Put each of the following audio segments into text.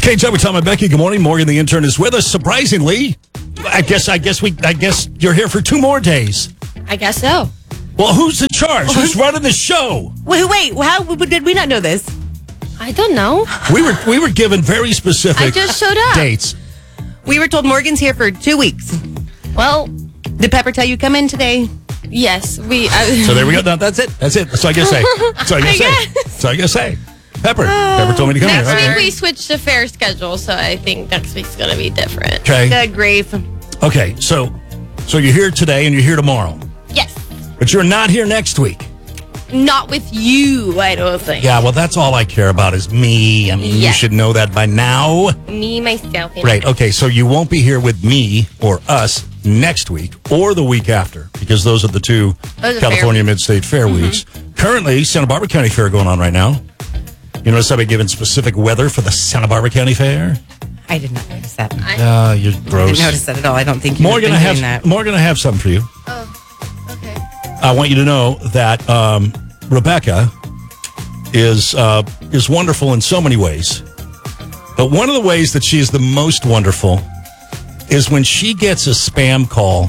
KJ, we're talking about Becky. Good morning. Morgan, the intern, is with us. Surprisingly, I guess you're here for 2 more days. I guess so. Well, who's in charge? Who's running the show? Wait, how did we not know this? I don't know. We were given very specific I just showed up. dates. We were told Morgan's here for 2 weeks. Well, Did Pepper tell you come in today? yes, So there we go. No, that's it. That's all I gotta say. That's all I gotta say. Pepper told me to come next here. week we switched to fair schedule, so I think next week's going to be different. Okay. Good grief. Okay. So you're here today and you're here tomorrow, Yes. but you're not here next week. Not with you, I don't think. Yeah. Well, that's all I care about is me. I mean, you Yes. should know that by now. Me, myself, and Right. Okay. So you won't be here with me or us next week or the week after because those are the 2 Those are California fair Mid-State Fair weeks. Currently, Santa Barbara County Fair going on right now. You notice I've been given specific weather for the Santa Barbara County Fair? I did not notice that. You're I gross. didn't notice that at all. I don't think you've Morgan, been I doing that. have something for you. Oh, okay. I want you to know that Rebecca is wonderful in so many ways. But one of the ways that she is the most wonderful is when she gets a spam call.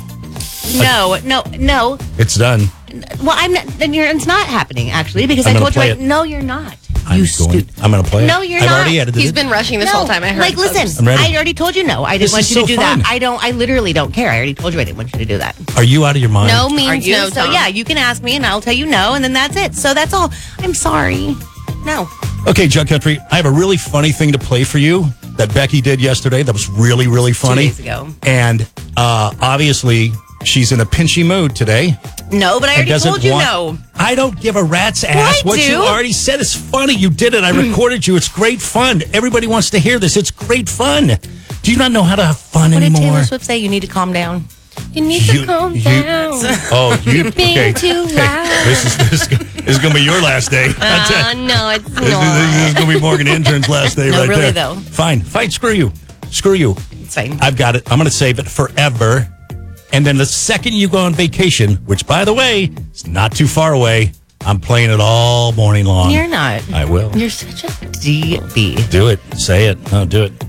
No. It's done. Well, I'm not. Then it's not happening actually because I'm I gonna told you. play it. No, you're not. I'm going to play it. No, you're I've not. already edited He's it. been rushing this whole time. I heard. Like, folks. listen, I'm ready. I already told you no. I This didn't want is you to so do fun. that. I literally don't care. I already told you I didn't want you to do that. Are you out of your mind? No Are means you? no, So Tom. yeah, you can ask me and I'll tell you no, and then that's it. So that's all. I'm sorry. No. Okay, Jug Country, I have a really funny thing to play for you that Becky did yesterday that was really, really funny. 2 days ago. And obviously, she's in a pinchy mood today. No, but I already told you no. I don't give a rat's ass. I What do. you already said is funny. You did it. I recorded you. It's great fun. Everybody wants to hear this. It's great fun. Do you not know how to have fun What did anymore? Taylor Swift say? You need to calm down. You need to calm down. Oh, you being okay? too loud. This is going to be your last day. No, it's This not. is going to be Morgan Intern's last day No, right really, there. though. Fine. Screw you. It's fine. I've got it. I'm going to save it forever. And then the second you go on vacation, which, by the way, is not too far away, I'm playing it all morning long. You're not. I will. You're such a DB. Do it. Say it. No, do it.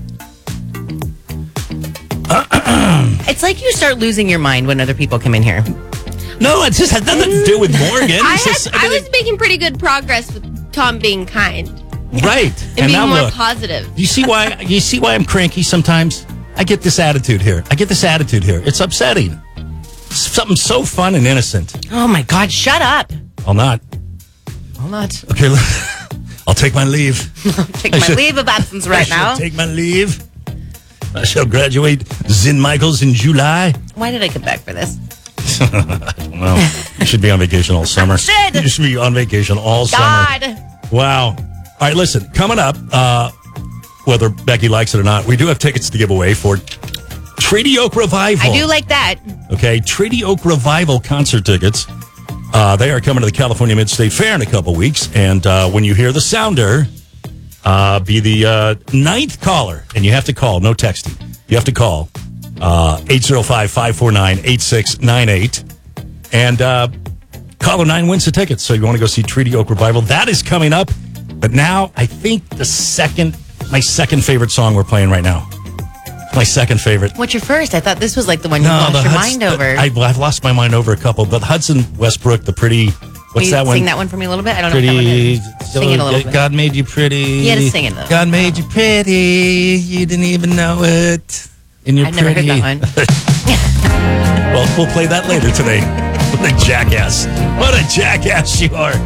It's like you start losing your mind when other people come in here. No, it just has nothing to do with Morgan. I was making pretty good progress with Tom being kind right. and being now more look, positive. You see why I'm cranky sometimes? I get this attitude here. It's upsetting. Something so fun and innocent. Oh my God! Shut up. I'll not. Okay, I'll take my leave. Take my leave of absence right I now. shall take my leave. I shall graduate Zinn Michaels in July. Why did I come back for this? Well, you should be on vacation all summer. should. You should be on vacation all summer. God. Wow. All right, listen, coming up, whether Becky likes it or not, we do have tickets to give away for Treaty Oak Revival. I do like that. Okay, Treaty Oak Revival concert tickets. They are coming to the California Mid-State Fair in a couple weeks. And when you hear the sounder, be the 9th caller. And you have to call, no texting. You have to call 805-549-8698. And caller 9 wins the tickets. So you want to go see Treaty Oak Revival. That is coming up. But now I think my second favorite song we're playing right now. My second favorite. What's your first? I thought this was like the one you lost your mind over. I've lost my mind over a couple, but Hudson Westbrook, the pretty. What's that one? Sing that one for me a little bit. I don't Pretty. know what that one is. Sing it a little bit. God made you pretty. You had to sing it though. God made you pretty. You didn't even know it. And you're I've never heard pretty. that one. Well, we'll play that later today. What a jackass. What a jackass you are.